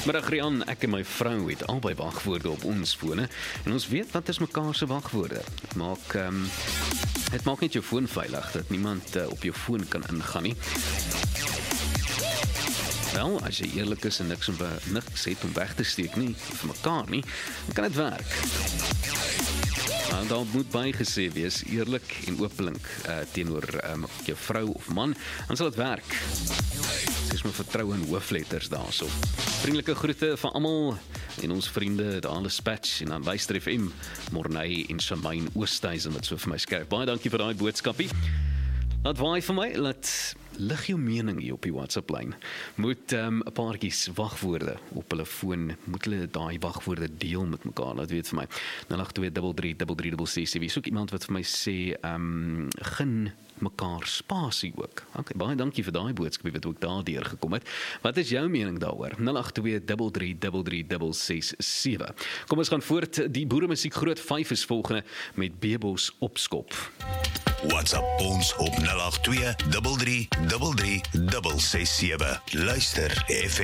Middag Rian, ek en my vrou het albei wagwoorde op ons fone en ons weet wat is mekaar se wagwoorde. Het maak net jou foon veilig dat niemand op jou foon kan ingaan nie. Wel, as jy eerlik is en niks het om weg te steek nie vir mekaar nie, dan kan dit werk. Daar moet bygesê wees, eerlik en openlik teenoor jou vrou of man, dan sal dit werk. Dis my vertrou in hoofletters daarso. Vriendelike groete van almal en ons vriende daar aan Dispatch en aan Luister FM, Morney en Shamaine Oosthuizen wat so vir my skryf. Baie dankie vir daai boodskapie. Laat waai vir my, laat lig jou mening hier op die WhatsApp-lyn. Moet 'n paartjies wagwoorde op hulle foon, moet hulle daai wagwoorde deel met mekaar, laat weet vir my. 082333366. Soek iemand wat vir my sê, gun mekaar spasie ook. Okay, baie dankie vir daai boodskap wat ook daardeur gekom het. Wat is jou mening daaroor? 082333366. Kom ons gaan voort. Die boeremusiek Groot 5 is volgende met Bebos Opskop. WhatsApp ons op 082 3333 667. Luister FM.